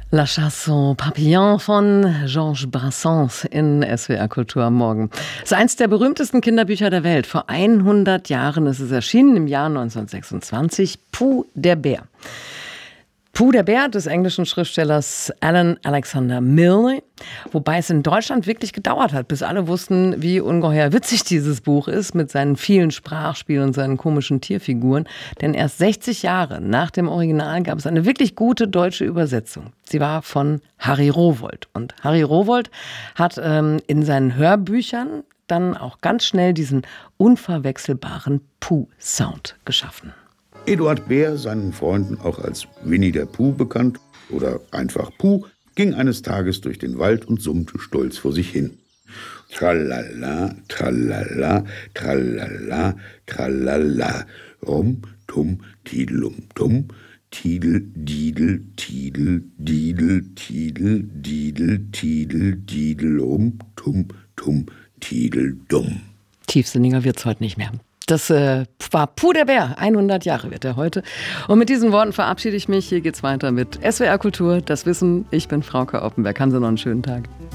La Chasse aux Papillons von Georges Brassens in SWR Kultur am Morgen. Es ist eines der berühmtesten Kinderbücher der Welt. Vor 100 Jahren ist es erschienen, im Jahr 1926. Pooh, der Bär. Pooh, der Bär des englischen Schriftstellers Alan Alexander Milne. Wobei es in Deutschland wirklich gedauert hat, bis alle wussten, wie ungeheuer witzig dieses Buch ist mit seinen vielen Sprachspielen und seinen komischen Tierfiguren. Denn erst 60 Jahre nach dem Original gab es eine wirklich gute deutsche Übersetzung. Sie war von Harry Rowohlt. Und Harry Rowohlt hat in seinen Hörbüchern dann auch ganz schnell diesen unverwechselbaren Pooh-Sound geschaffen. Eduard Bär, seinen Freunden auch als Winnie der Pooh bekannt oder einfach Pooh, ging eines Tages durch den Wald und summte stolz vor sich hin. Tralala, tralala, tralala, tralala, rum, tum, tidelum, tum, tidel, didel, tidel, didel, tidel, didel, tidel, didel, tum, tidel, dumm. Tiefsinniger wird's heute nicht mehr. Das war Pooh, der Bär. 100 Jahre wird er heute. Und mit diesen Worten verabschiede ich mich. Hier geht's weiter mit SWR Kultur, das Wissen. Ich bin Frauke Oppenberg. Haben Sie noch einen schönen Tag.